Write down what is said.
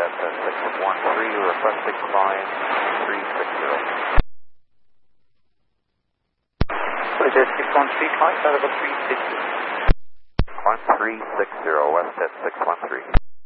at 613, requesting climb 360. So it is 613, climb level 360. Climb 360, west at 613.